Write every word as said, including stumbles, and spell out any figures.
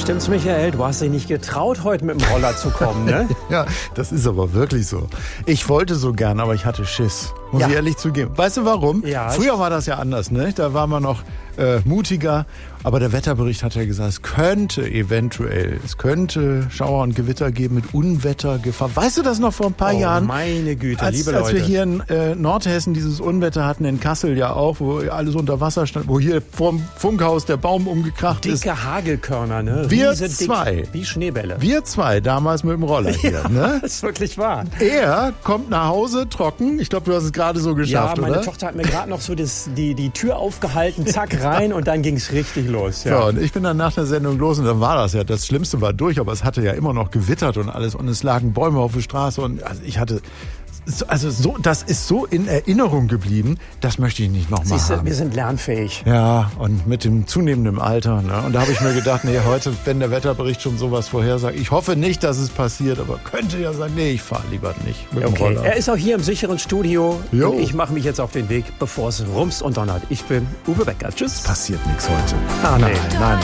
Stimmt's, Michael? Du hast dich nicht getraut, heute mit dem Roller zu kommen, ne? Ja, das ist aber wirklich so. Ich wollte so gern, aber ich hatte Schiss. Muss Ja. ich ehrlich zugeben. Weißt du warum? Ja, Früher war das ja anders, ne? Da war man noch äh, mutiger. Aber der Wetterbericht hat ja gesagt, es könnte eventuell, es könnte Schauer und Gewitter geben mit Unwettergefahr. Weißt du das noch vor ein paar Oh, Jahren? meine Güte, als, liebe als Leute. wir hier in äh, Nordhessen dieses Unwetter hatten, in Kassel ja auch, wo alles unter Wasser stand, wo hier vorm Funkhaus der Baum umgekracht ist. Dicke Hagelkörner, ne? Wir Riesendick, zwei. Wie Schneebälle. Wir zwei damals mit dem Roller hier, ne? Das ist wirklich wahr. Er kommt nach Hause trocken. Ich glaube, du hast es gerade so Ja, geschafft, meine oder? Tochter hat mir gerade noch so das, die, die Tür aufgehalten, zack, rein und dann ging's richtig los. So, Ja. und ich bin dann nach der Sendung los und dann war das ja, das Schlimmste war durch, aber es hatte ja immer noch gewittert und alles und es lagen Bäume auf der Straße und also ich hatte, also so, das ist so in Erinnerung geblieben, das möchte ich nicht nochmal Siehst du, haben. wir sind lernfähig. Ja, und mit dem zunehmenden Alter, ne? Und da habe ich mir gedacht, nee, heute, wenn der Wetterbericht schon sowas vorhersagt, ich hoffe nicht, dass es passiert, aber könnte ja sein, nee, ich fahre lieber nicht mit dem Okay, Roller. er ist auch hier im sicheren Studio Jo. und ich mache mich jetzt auf den Weg, bevor es rumst und donnert. Ich bin Uwe Becker. Tschüss. Passiert nichts heute. Ah, nee. Nein, nein.